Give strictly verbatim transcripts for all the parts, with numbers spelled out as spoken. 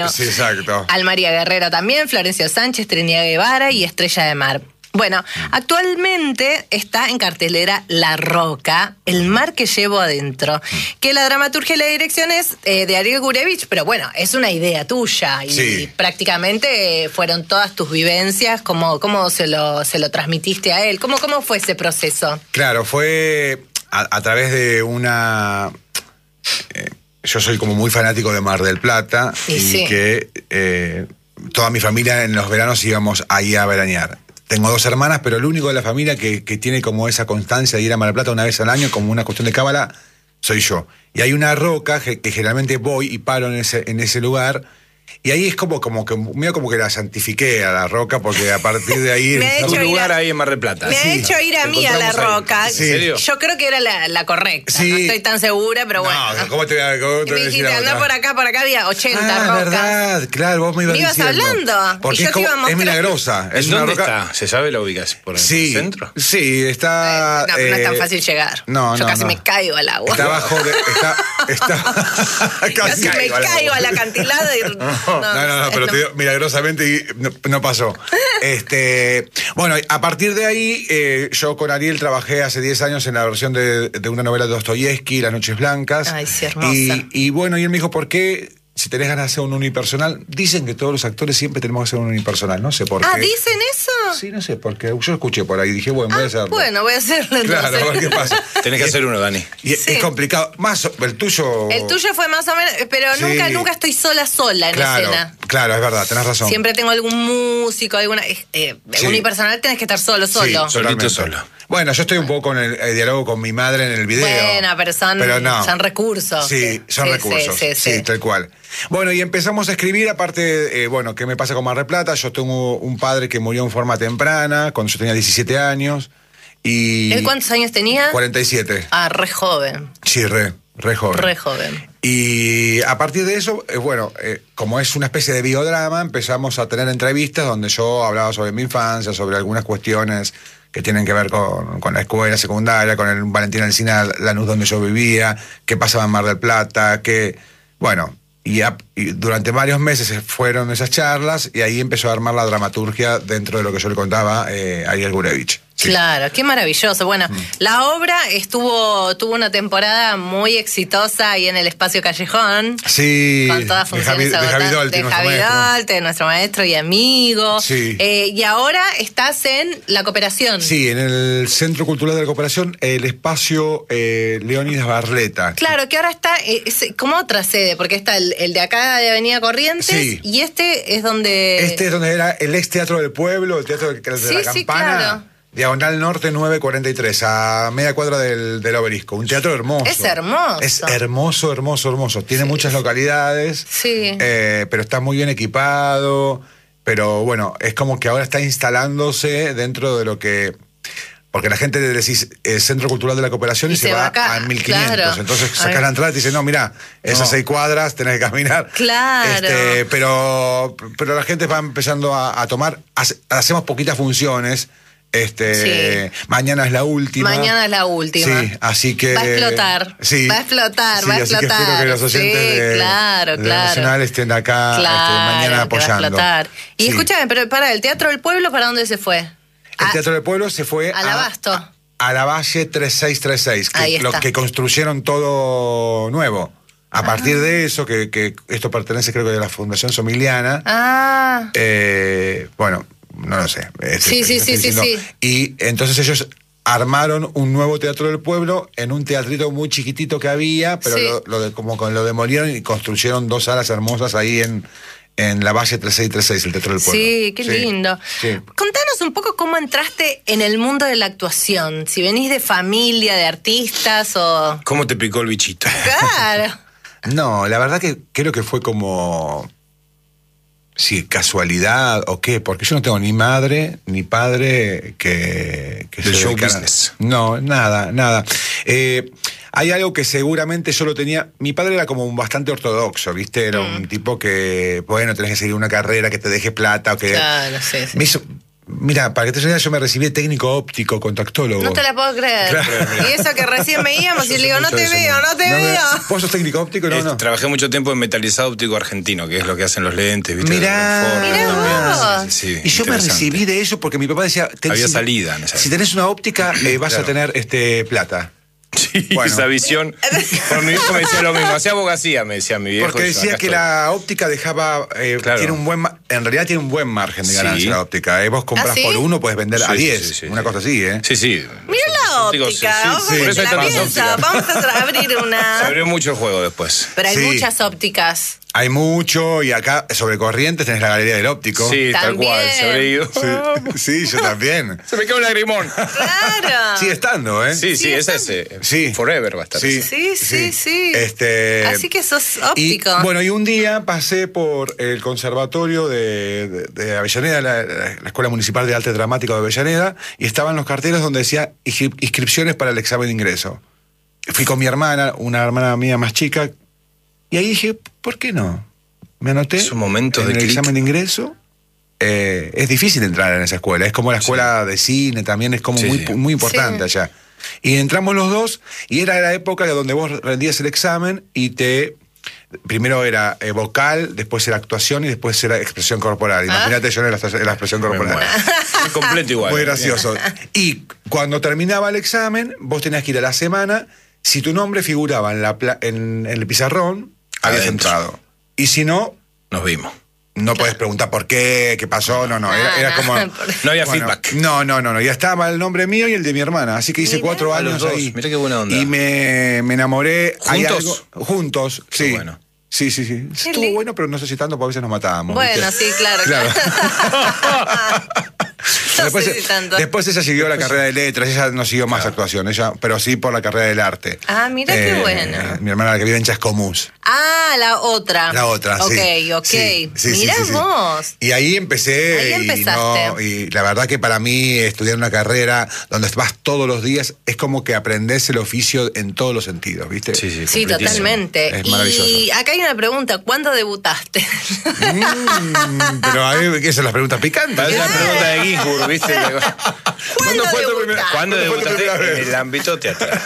Sí, exacto. Almaría Guerrero también, Florencio Sánchez, Trinidad Guevara y Estrella de Mar. Bueno, actualmente está en cartelera La Roca, El mar que llevo adentro, que la dramaturgia y la dirección es eh, de Ariel Gurevich, pero bueno, es una idea tuya y Sí. prácticamente fueron todas tus vivencias. ¿Cómo, cómo se, lo, se lo transmitiste a él? ¿Cómo, cómo fue ese proceso? Claro, fue a, a través de una... Eh, yo soy como muy fanático de Mar del Plata y, y sí. que eh, toda mi familia en los veranos íbamos ahí a veranear. Tengo dos hermanas, pero el único de la familia que, que tiene como esa constancia de ir a Mar del Plata una vez al año, como una cuestión de cábala, soy yo. Y hay una roca que, que generalmente voy y paro en ese, en ese lugar. Y ahí es como, como que medio como que la santifiqué a la roca, porque a partir de ahí... Me ha Un hecho ir lugar a- ahí en Mar del Plata. Me ha Sí. hecho ir a mí a La Encontramos ahí. Roca. ¿En serio? Yo creo que era la, la correcta. Sí. No estoy tan segura, pero bueno. No, ¿cómo te, cómo te Y voy me a decir dijiste, la anda otra? por acá, por acá había ochenta Ah, rocas. verdad, claro, vos me ibas Me ibas diciendo. hablando, Porque y yo es, te iba como, es mostrando. milagrosa. Es ¿En una dónde roca... está? ¿Se sabe la ubicación? ¿Por el Sí, centro? sí, está... No, no es tan eh, fácil llegar. No, Yo no, casi no. me caigo al agua. Está abajo de... Está, está, Casi me caigo al agua. caigo al acantilado y... No, No, no, no, pero te digo, milagrosamente y no, no pasó. Este, bueno, a partir de ahí, eh, yo con Ariel trabajé hace diez años en la versión de, de una novela de Dostoyevsky, Las Noches Blancas. Ay, sí, hermosa. Y, y bueno, y él me dijo, ¿por qué? Si tenés ganas de hacer un unipersonal, dicen que todos los actores siempre tenemos que hacer un unipersonal, no sé por Ah, qué. ¿dicen eso? Sí, no sé, porque yo escuché por ahí, dije, bueno, voy a Ah, hacerlo. bueno, voy a hacerlo entonces. Claro, a ver qué pasa. Tenés que hacer uno, Dani. Y Sí. es complicado. Más, el tuyo... El tuyo fue más o menos, pero Sí. nunca, nunca estoy sola, sola en Claro, escena. claro, es verdad, tenés razón. Siempre tengo algún músico, alguna... Eh, Sí. unipersonal tenés que estar solo, solo. Sí, Solito, totalmente. solo. Bueno, yo estoy un poco con el, el diálogo con mi madre en el video. Buena, pero son, no. son recursos. Sí, son Sí, recursos. sí, Sí, sí, sí. tal cual. Bueno, y empezamos a escribir, aparte, eh, bueno, ¿qué me pasa con Mar del Plata? Yo tengo un padre que murió en forma temprana, cuando yo tenía diecisiete años. Y ¿Él cuántos años tenía? cuarenta y siete. Ah, re joven. Sí, re, re joven. Re joven. Y a partir de eso, eh, bueno, eh, como es una especie de biodrama, empezamos a tener entrevistas donde yo hablaba sobre mi infancia, sobre algunas cuestiones que tienen que ver con, con la escuela secundaria, con el Valentín Alsina, Lanús donde yo vivía, qué pasaba en Mar del Plata, que, bueno, y, a- y durante varios meses fueron esas charlas y ahí empezó a armar la dramaturgia dentro de lo que yo le contaba eh, a Ariel Gurevich. Sí. Claro, qué maravilloso. Bueno, la obra estuvo tuvo una temporada muy exitosa ahí en el Espacio Callejón. Sí, Con todas de funciones Javi, de agotadas. Javi Dolti, de nuestro Javi maestro. Dolti, nuestro maestro y amigo. Sí. Eh, y ahora estás en La Cooperación. Sí, en el Centro Cultural de la Cooperación, el espacio eh, Leónidas Barleta. Claro, que ahora está eh, es como otra sede, porque está el, el de acá de Avenida Corrientes Sí. y este es donde... Este es donde era el ex Teatro del Pueblo, el Teatro de, de Sí, la sí, Campana. claro. Diagonal Norte nueve cuarenta y tres, a media cuadra del, del Obelisco. Un teatro hermoso. Es hermoso. Es hermoso, hermoso, hermoso. Tiene muchas localidades, Sí. eh, pero está muy bien equipado. Pero bueno, es como que ahora está instalándose dentro de lo que... Porque la gente le decís eh, Centro Cultural de la Cooperación y, Y se, se va va acá, a mil quinientos. claro. Entonces Ay. sacás la entrada y te dicen, no, mira, esas No. seis cuadras tenés que caminar. Claro. Este, pero, pero la gente va empezando a, a tomar. Hace- hacemos poquitas funciones. Este, Sí. Mañana es la última. Mañana es la última. Sí, así que. Va a explotar. Sí. Va a explotar, Sí, va a así que explotar. espero que los oyentes Sí, de, claro, de claro. Nacional estén acá este, Claro, mañana que va a apoyando. explotar. Y Sí. escúchame, pero para, ¿el Teatro del Pueblo para dónde se fue? El Ah, Teatro del Pueblo se fue al Abasto. a, a la Valle tres seis tres seis, Ahí que, lo, está. que construyeron todo nuevo. A partir de eso, que, que esto pertenece creo que a la Fundación Somiliana, Ah, eh, bueno, no lo sé. Este, Sí, sí, estoy sí, sí, diciendo. Y entonces ellos armaron un nuevo Teatro del Pueblo en un teatrito muy chiquitito que había, pero Sí. lo, lo de- como con- lo demolieron y construyeron dos salas hermosas ahí en, en la Valle tres seis tres seis, el Teatro del Pueblo. sí, qué lindo. Sí. Contanos un poco cómo entraste en el mundo de la actuación. Si venís de familia, de artistas o... ¿Cómo te picó el bichito? Claro. No, la verdad que creo que fue como... Sí, casualidad o qué, porque yo no tengo ni madre ni padre que... que Del se show dedicaran- business. No, nada, nada. Eh, hay algo que seguramente yo lo tenía... Mi padre era como un bastante ortodoxo, ¿viste? Era Mm. un tipo que, bueno, tenés que seguir una carrera que te deje plata o que... Claro, sí, sí. Me hizo, Mira, para que te des una idea, yo me recibí de técnico óptico, contactólogo. No te la puedo creer. Claro. Y eso que recién veíamos Yo y sé le digo, no mucho te de eso, veo, no te No me- veo. ¿Vos sos técnico óptico? No, Eh, no. Trabajé mucho tiempo en metalizado óptico argentino, que es lo que hacen los lentes, ¿viste? Mirá. Los forros Mirá también. vos. Sí, sí, Y yo me interesante. recibí de eso porque mi papá decía... ten- Había si- salida en esa Si época. tenés una óptica, eh, vas Claro. a tener este plata. Sí, Bueno. esa visión. Bueno, mi viejo me decía lo mismo, hacía abogacía, me decía mi viejo. Porque y yo, decía acá que estoy. la óptica dejaba... eh, Claro. tiene un buen ma- en realidad tiene un buen margen de Sí. ganancia la óptica. eh. Vos compras ¿Ah, sí? por uno, puedes vender a Sí, sí, diez. sí, sí, una sí. cosa así, ¿eh? Sí, sí. Mira la Los ópticos, óptica, sí, ojo sí. que Por eso te hay la tantas piensa. ópticas. Vamos a abrir Se una. abrió mucho el juego después. Pero hay Sí. muchas ópticas. Hay mucho, y acá sobre Corrientes tenés la Galería del Óptico. Sí, tal También. cual, se habrá ido. Sí, sí, yo también. Se me quedó un lagrimón. Claro. Sigue estando, ¿eh? Sí, sí, Sí, esa está- es. eh, Sí. Forever va a estar. Sí. Sí, sí, sí. Este, Así que sos y, óptico. bueno, y un día pasé por el conservatorio de, de- de Avellaneda, la, la Escuela Municipal de Arte Dramático de Avellaneda, y estaban los carteles donde decía inscri- inscripciones para el examen de ingreso. Fui con mi hermana, una hermana mía más chica, y ahí dije, ¿por qué no? Me anoté Es un momento en de el clic. examen de ingreso. Eh, es difícil entrar en esa escuela, es como la escuela de cine, también es como Sí, muy, sí. muy importante Sí. allá. Y entramos los dos, y era la época donde vos rendías el examen y te... Primero era eh, vocal, después era actuación y después era expresión corporal. Imagínate yo en la, en la expresión Me corporal. muero. Es completo igual. Muy eh. gracioso. Y cuando terminaba el examen, vos tenías que ir a la semana. Si tu nombre figuraba en, la pla- en, en el pizarrón, habías Adentro. entrado. Y si no, Nos vimos. no podés preguntar por qué, qué pasó, no, no. Era, Ah, era no. como. No había Bueno, feedback. No, no, no, no. Ya estaba el nombre mío y el de mi hermana. Así que hice Mirá. cuatro A años los dos. ahí. Mirá qué buena onda. Y me, me enamoré. Hay ¿Juntos? algo- juntos, Qué sí. bueno. Sí, sí, sí. Estuvo lindo. bueno, pero no sé si tanto, porque a veces nos matábamos. Bueno, ¿viste? sí, claro, Claro. claro. No después, sé si tanto. después ella siguió la carrera de letras, ella no siguió más actuación, ella, pero sí por la carrera del arte. Ah, mira qué bueno. Mi hermana, la que vive en Chascomús. Ah, la otra. La otra, sí. Ok, ok. Sí, sí, sí, Mirá sí, sí. vos. Y ahí empecé. Ahí y, empezaste. no- y la verdad que para mí estudiar una carrera donde vas todos los días es como que aprendes el oficio en todos los sentidos, ¿viste? Sí, sí. Sí, completísimo. totalmente. Es maravilloso. Y acá hay una pregunta. ¿Cuándo debutaste? Mm, pero a ver, ¿qué son las preguntas picantes? Parece la pregunta de Ginsburg, ¿viste? ¿Cuándo fue tu debutaste? primera- ¿Cuándo ¿Cuándo fue tu debutaste primera vez? en el ámbito teatral?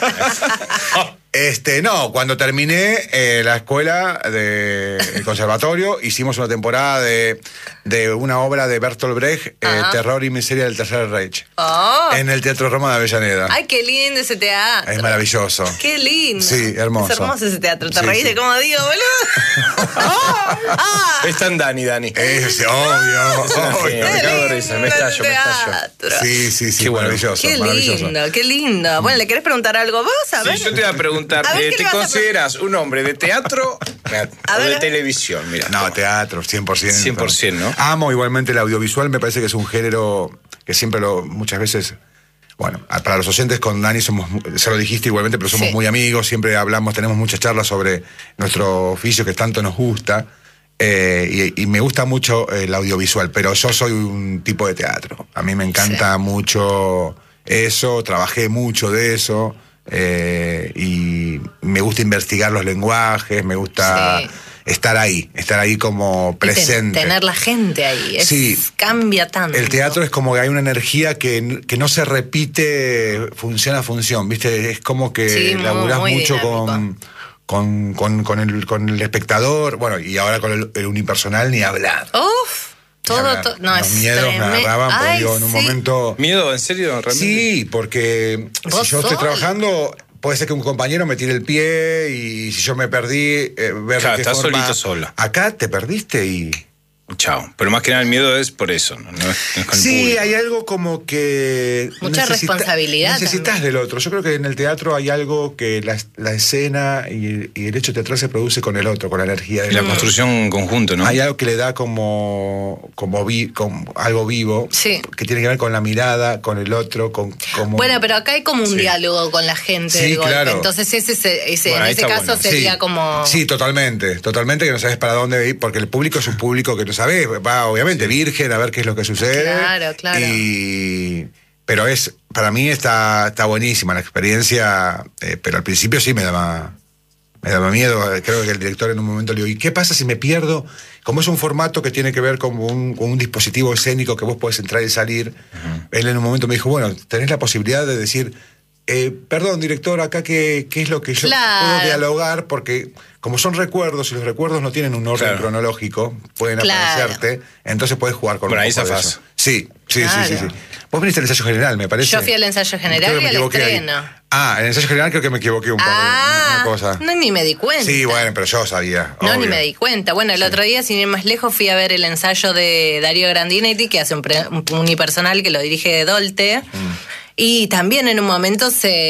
Este, no, cuando terminé eh, la escuela de el conservatorio, hicimos una temporada de, de una obra de Bertolt Brecht, eh, Ajá. Terror y Miseria del Tercer Reich, Oh. en el Teatro Roma de Avellaneda. Ay, qué lindo ese teatro. Es maravilloso. Qué lindo. Sí, hermoso. Es hermoso ese teatro. ¿Te Sí, reís sí. de cómo digo, boludo? Ah, ah. Eh, Es tan Dani, Dani. Es obvio. Es una obvio. genia. Me Qué cago de lindo risa, me estallo, me estallo. teatro. Sí, sí, sí, Qué bueno. maravilloso. Qué maravilloso. lindo, qué lindo. Bueno, ¿le querés preguntar algo vos? A ver. Sí, yo te iba a preguntar, A ver, eh, ¿qué ¿te le vas a consideras un hombre de teatro A o ver, de a ver. televisión? Mira, No, teatro, cien por ciento. cien por ciento, ¿no? Amo igualmente el audiovisual, me parece que es un género que siempre lo, muchas veces, bueno, a- para los oyentes con Dani somos, mu- ya lo dijiste igualmente, pero somos Sí. muy amigos, siempre hablamos, tenemos muchas charlas sobre nuestro oficio que tanto nos gusta, eh, y, y me gusta mucho el audiovisual, pero yo soy un tipo de teatro. A mí me encanta mucho eso, trabajé mucho de eso. Eh, y me gusta investigar los lenguajes, me gusta Sí. estar ahí, estar ahí como Y ten- presente. tener la gente ahí. Es- Sí. Cambia tanto. El teatro es como que hay una energía que, n- que no se repite función a función, ¿viste? Es como que Sí, muy- laburás muy mucho dinámico. con, con, con, con el, con el espectador, bueno, y ahora con el, el unipersonal ni hablar. Uf, Ni todo, hablar. to- no, Los es miedos me tremendo. agarraban, porque Ay, digo, en un sí. momento... ¿Miedo? ¿En serio? ¿Realmente? Sí, porque si Vos yo estoy solo. trabajando, puede ser que un compañero me tire el pie y si yo me perdí, eh, ver Claro, de qué estás forma- solito, sola. Acá te perdiste y... Chao. Pero más que nada el miedo es por eso, no, no es, no es con el Sí, público. hay algo como que... Mucha responsabilidad Necesitas también. del otro. Yo creo que en el teatro hay algo que la, la escena y, y el hecho teatral se produce con el otro, con la energía Y del la otro. construcción en conjunto, ¿no? Hay algo que le da como, como, vi- como algo vivo, Sí. que tiene que ver con la mirada, con el otro, con... Como... Bueno, pero acá hay como un Sí. diálogo con la gente. Sí, de golpe. claro. Entonces ese, ese- ese- Bueno, en ahí ese está caso bueno. sería Sí. como... Sí, totalmente, totalmente que no sabes para dónde ir, porque el público es un público que no sabes, va obviamente virgen a ver qué es lo que sucede. Claro, claro. Y, pero es, para mí está, está buenísima la experiencia, eh, pero al principio sí me daba, me daba miedo. Creo que el director en un momento le dijo, ¿y qué pasa si me pierdo? como es un formato que tiene que ver con un, con un dispositivo escénico que vos podés entrar y salir, uh-huh. él en un momento me dijo, bueno, tenés la posibilidad de decir, eh, perdón, director, acá qué, qué es lo que yo claro. puedo dialogar, porque como son recuerdos y los recuerdos no tienen un orden claro. cronológico, pueden claro. aparecerte, entonces podés jugar con bueno, un ahí poco de zafás. eso. Sí, sí, claro. sí, sí, sí. Vos viniste al ensayo general, me parece. Yo fui al ensayo general y al estreno. Ahí. Ah, en el ensayo general creo que me equivoqué un poco. Ah, una cosa. No, ni me di cuenta. Sí, bueno, pero yo sabía. No, obvio. ni me di cuenta. Bueno, el sí. otro día, sin ir más lejos, fui a ver el ensayo de Darío Grandinetti, que hace un, pre, un unipersonal que lo dirige de Dolte. Mm. Y también en un momento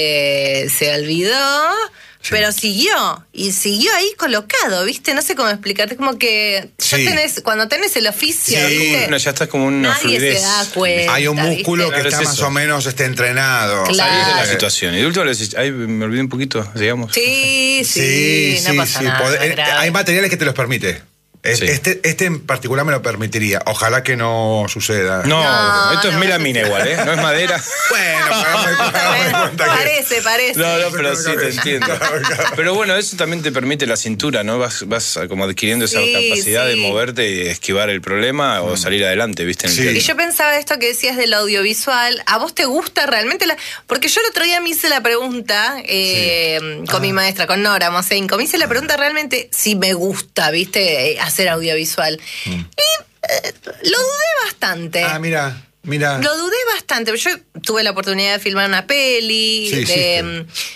se, se olvidó... Sí. Pero siguió, y siguió ahí colocado, ¿viste? No sé cómo explicarte, como que ya sí. tenés, cuando tenés el oficio, sí. ¿viste? Bueno, ya estás como una Nadie fluidez. se da cuenta, hay un músculo ¿viste? que claro, está es más eso. o menos este, entrenado. Claro. Salís de la situación. Y de último le decís, ay, me olvidé un poquito, digamos. Sí, sí, sí no sí, pasa sí. nada. Poder, hay materiales que te los permite. Sí. Este, este en particular me lo permitiría. Ojalá que no suceda. No, no esto no, es melamina no. igual, ¿eh? No es madera. Bueno, pero me parece, parece. No, no, pero sí te entiendo. Pero bueno, eso también te permite la cintura, ¿no? Vas, vas como adquiriendo esa sí, capacidad sí. de moverte y esquivar el problema mm. o salir adelante, ¿viste? Sí. Y yo pensaba esto que decías del audiovisual. ¿A vos te gusta realmente? La... Porque yo el otro día me hice la pregunta eh, sí. con ah. mi maestra, con Nora Mosenko. Me hice la pregunta realmente si me gusta, ¿viste? Hacer audiovisual. Mm. Y eh, lo dudé bastante. Ah, mira, mira. Lo dudé bastante. Yo tuve la oportunidad de filmar una peli. Sí, de, sí.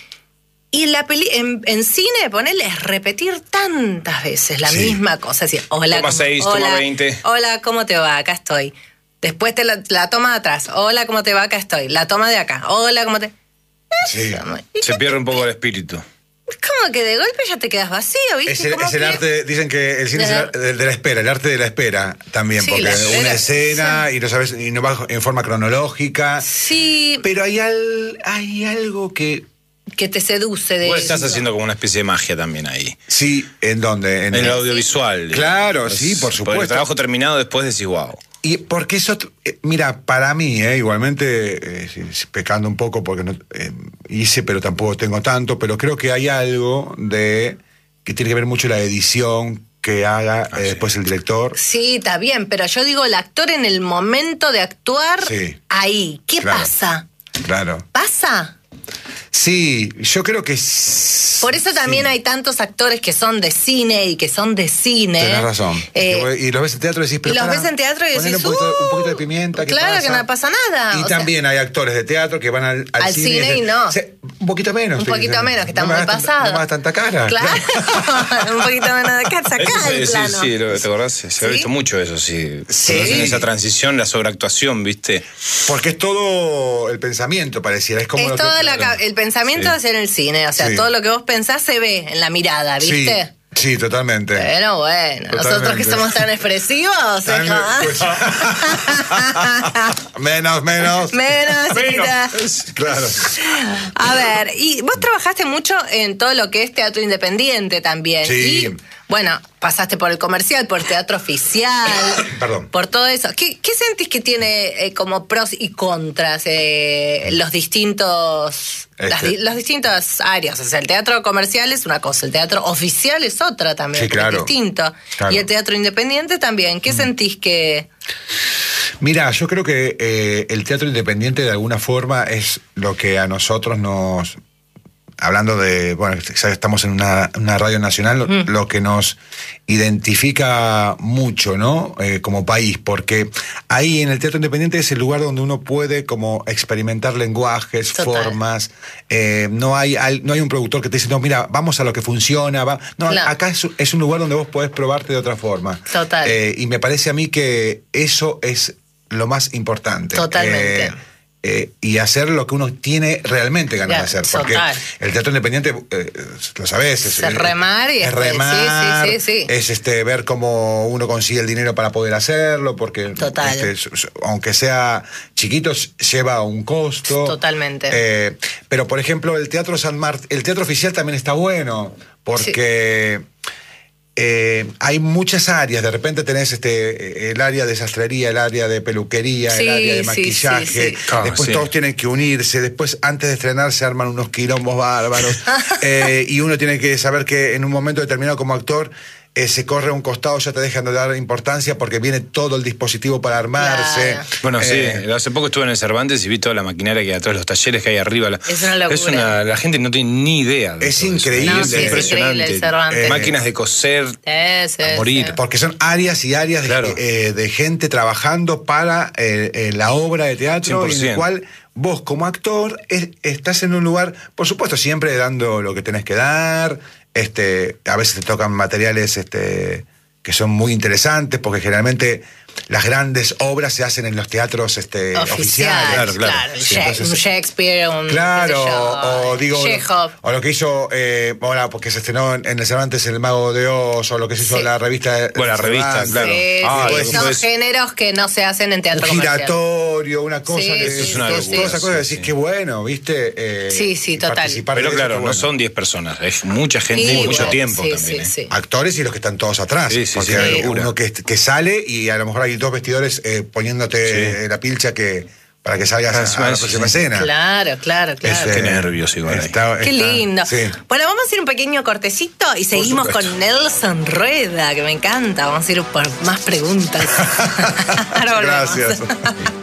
Y la peli, en, en cine, ponele, es repetir tantas veces la sí. misma cosa. Así, hola, toma seis, toma veinte. Hola, ¿cómo te va? Acá estoy. Después te la, la toma de atrás. Hola, ¿cómo te va? Acá estoy. La toma de acá. Hola, ¿cómo te...? Sí. Se pierde un poco el espíritu. Como que de golpe ya te quedas vacío, ¿viste? Es el, es el que... arte, dicen que el cine de la... es el de la espera, el arte de la espera también, sí, porque espera, una escena sí. y no sabes, y no va en forma cronológica. Sí. Pero hay, al, hay algo que... que te seduce de Vos estás eso. haciendo como una especie de magia también ahí. Sí, ¿en dónde? En, en el audiovisual. Claro, digamos. Sí, por supuesto. Porque el trabajo terminado después decís, wow. Y porque eso, eh, mira, para mí, eh, igualmente, eh, pecando un poco porque no eh, hice, pero tampoco tengo tanto, pero creo que hay algo de que tiene que ver mucho la edición que haga ah, eh, sí. después el director. Sí, está bien, pero yo digo el actor en el momento de actuar sí. ahí. ¿Qué claro. pasa? Claro. ¿Pasa? Sí, yo creo que... Por eso también sí. hay tantos actores que son de cine y que son de cine. Tenés razón. Eh, y los ves en teatro y decís... Pero y los para, ves en teatro y decís... Un poquito, uh, un poquito de pimienta, ¿qué claro pasa? que no pasa nada. Y o también sea, hay actores de teatro que van al, al, al cine, cine y no. O sea, un poquito menos. Un poquito dicen, menos, que están no muy pasados. No me das tanta cara. Claro. un poquito menos de cara, sacá el sí, plano. Sí, sí, ¿te acordás? Se ¿Sí? ha visto mucho eso, sí. Sí. En esa transición, la sobreactuación, ¿viste? Porque es todo el pensamiento, pareciera. Es como es lo todo que, la, claro. el pensamiento sí. hacia el cine. O sea, sí. todo lo que vos pensás se ve en la mirada, ¿viste? Sí, sí, totalmente. Pero bueno, totalmente. Nosotros que somos tan expresivos, tan, pues, menos, menos. Menos, chiquita. Claro. A ver, y vos trabajaste mucho en todo lo que es teatro independiente también. Sí. Y, bueno, pasaste por el comercial, por el teatro oficial. Perdón. Por todo eso. ¿Qué, qué sentís que tiene eh, como pros y contras eh, los distintos... Este. Las, las distintas áreas, o sea, el teatro comercial es una cosa, el teatro oficial es otra también, sí, claro, es distinto. Claro. Y el teatro independiente también. ¿Qué mm. sentís que...? Mira, yo creo que eh, el teatro independiente de alguna forma es lo que a nosotros nos... Hablando de, bueno, ya estamos en una, una radio nacional, mm. lo que nos identifica mucho, ¿no? Eh, como país, porque ahí en el teatro independiente es el lugar donde uno puede como experimentar lenguajes, total. Formas. Eh, no hay, hay no hay un productor que te dice, no, mira, vamos a lo que funciona. Va. No, claro. Acá es, es un lugar donde vos podés probarte de otra forma. Total. Eh, y me parece a mí que eso es lo más importante. Totalmente. Eh, Eh, y hacer lo que uno tiene realmente ganas yeah, de hacer. Porque total. El teatro independiente, eh, lo sabés, es, es remar y es remar, sí, sí, sí, sí. es este, ver cómo uno consigue el dinero para poder hacerlo, porque total. Este, aunque sea chiquito, lleva un costo. Totalmente. Eh, pero, por ejemplo, el teatro San Mart- el teatro oficial también está bueno, porque... Sí. Eh, hay muchas áreas, de repente tenés este el área de sastrería, el área de peluquería, sí, el área de maquillaje, sí, sí, sí. Ah, después sí. todos tienen que unirse, después antes de estrenar se arman unos quilombos bárbaros eh, y uno tiene que saber que en un momento determinado como actor eh, se corre a un costado, ya te dejan de dar importancia porque viene todo el dispositivo para armarse. Claro. Bueno, Eh, sí, hace poco estuve en el Cervantes y vi toda la maquinaria que hay atrás, los talleres que hay arriba. La- Es una locura. es una- la gente no tiene ni idea. de Es todo eso. increíble. No, sí, es increíble el Cervantes. Eh, Máquinas de coser Sí, sí, a morir. sí. Porque son áreas y áreas de, Claro. eh, de gente trabajando para eh, eh, la obra de teatro, cien por en el ciento. cual vos como actor es- estás en un lugar, por supuesto, siempre dando lo que tenés que dar. Este, a veces te tocan materiales este, que son muy interesantes, porque generalmente las grandes obras se hacen en los teatros este, Oficial, oficiales. claro, claro. claro. Sí, Shak- entonces- un Shakespeare, un. Claro, qué sé yo, o digo, Chekhov. o lo que hizo, eh, ahora, porque se estrenó en, en el Cervantes El Mago de Oz, o lo que se hizo Sí. la revista. de- Bueno, la de revista, Cervantes. claro. Sí, Ah, sí, lo que son puedes- géneros que no se hacen en teatro Un comercial. giratorio, una cosa Sí, que sí, Es una toda, locura, toda esa cosa sí, decís sí. que bueno, ¿viste? Eh, Sí, sí, y total. participar de Pero eso, claro, qué no bueno. son diez personas, es mucha gente Sí, y mucho bueno, tiempo sí, también. sí, ¿eh? sí. Actores y los que están todos atrás. Sí, sí, porque sí, hay una locura. uno que, que sale y a lo mejor hay dos vestidores eh, poniéndote Sí. eh, la pilcha que para que salgas Ah, a, a la sí, próxima sí. escena. Claro, claro, claro. Este, Qué nervios igual ahí. está- Qué está- lindo. sí. Bueno, vamos a hacer un pequeño cortecito y seguimos supuesto. con Nelson Rueda, que me encanta. Vamos a ir por más preguntas. Ahora volvemos. Gracias.